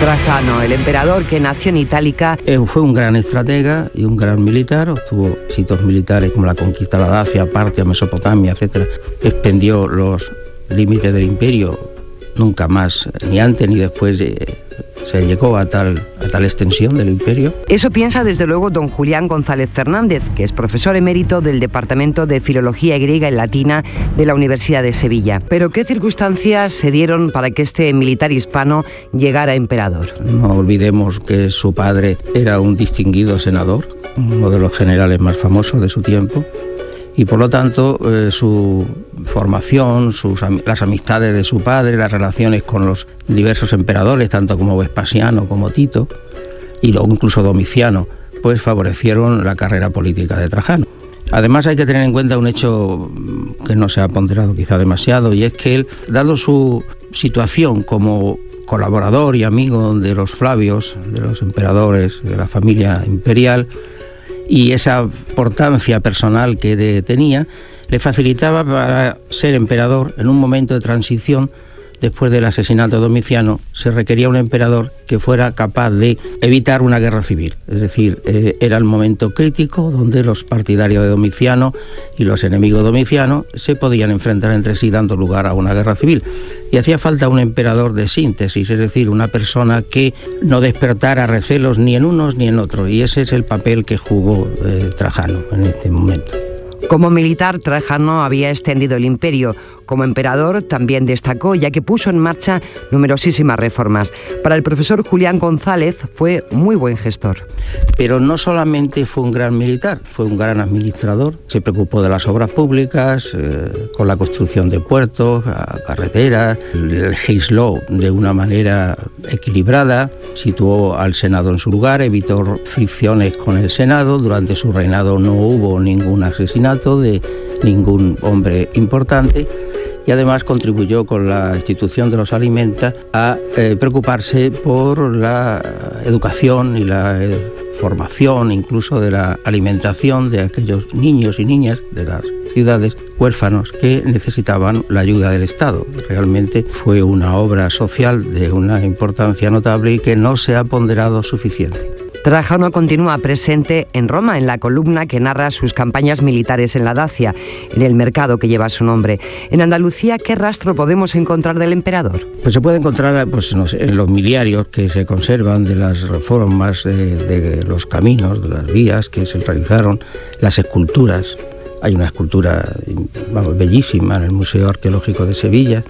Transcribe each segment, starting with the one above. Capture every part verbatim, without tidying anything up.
Trajano, el emperador que nació en Itálica. Eh, fue un gran estratega y un gran militar, obtuvo éxitos militares como la conquista de la Dacia, Partia, Mesopotamia, etcétera. Expandió los límites del imperio, nunca más, ni antes ni después eh, se llegó a tal, a tal extensión del imperio. Eso piensa desde luego don Julián González Fernández, que es profesor emérito del Departamento de Filología Griega y Latina de la Universidad de Sevilla. Pero ¿qué circunstancias se dieron para que este militar hispano llegara a emperador? No olvidemos que su padre era un distinguido senador, uno de los generales más famosos de su tiempo, y por lo tanto eh, su formación, sus, las amistades de su padre, las relaciones con los diversos emperadores, tanto como Vespasiano como Tito, y luego incluso Domiciano, pues favorecieron la carrera política de Trajano. Además hay que tener en cuenta un hecho que no se ha ponderado quizá demasiado, y es que él, dado su situación como colaborador y amigo de los Flavios, de los emperadores, de la familia imperial, y esa importancia personal que de, tenía, le facilitaba para ser emperador en un momento de transición. Después del asesinato de Domiciano, se requería un emperador que fuera capaz de evitar una guerra civil. Es decir, eh, era el momento crítico donde los partidarios de Domiciano y los enemigos de Domiciano se podían enfrentar entre sí, dando lugar a una guerra civil. Y hacía falta un emperador de síntesis, es decir, una persona que no despertara recelos ni en unos ni en otros. Y ese es el papel que jugó eh, Trajano en este momento. Como militar, Trajano había extendido el imperio. Como emperador también destacó, ya que puso en marcha numerosísimas reformas. Para el profesor Julián González fue muy buen gestor. Pero no solamente fue un gran militar, fue un gran administrador. Se preocupó de las obras públicas, eh, con la construcción de puertos, carreteras, legisló de una manera equilibrada, situó al Senado en su lugar, evitó fricciones con el Senado. Durante su reinado no hubo ningún asesinato de ningún hombre importante. Y además contribuyó con la institución de los Alimenta a eh, preocuparse por la educación y la eh, formación, incluso de la alimentación de aquellos niños y niñas de las ciudades huérfanos que necesitaban la ayuda del Estado. Realmente fue una obra social de una importancia notable y que no se ha ponderado suficiente. Trajano continúa presente en Roma, en la columna que narra sus campañas militares en la Dacia, en el mercado que lleva su nombre. En Andalucía, ¿qué rastro podemos encontrar del emperador? Pues se puede encontrar pues, no sé, en los miliarios que se conservan de las reformas de, de los caminos, de las vías que se realizaron, las esculturas. Hay una escultura vamos, bellísima en el Museo Arqueológico de Sevilla,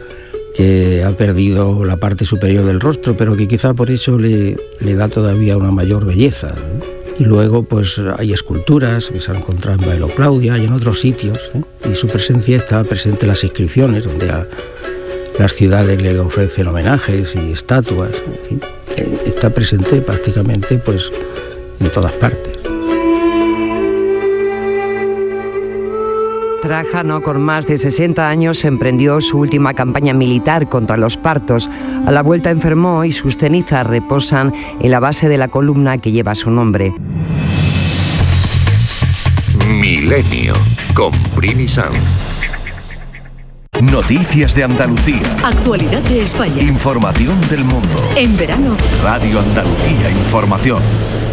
que ha perdido la parte superior del rostro, pero que quizá por eso le, le da todavía una mayor belleza, ¿eh? Y luego pues hay esculturas que se han encontrado en Bailo Claudia y en otros sitios, ¿eh? Y su presencia está presente en las inscripciones, donde a las ciudades le ofrecen homenajes y estatuas, en fin, eh, está presente prácticamente pues en todas partes. Trajano, con más de sesenta años, emprendió su última campaña militar contra los partos. A la vuelta enfermó y sus cenizas reposan en la base de la columna que lleva su nombre. Milenio, con Primi Sanz. Noticias de Andalucía. Actualidad de España. Información del mundo. En verano. Radio Andalucía Información.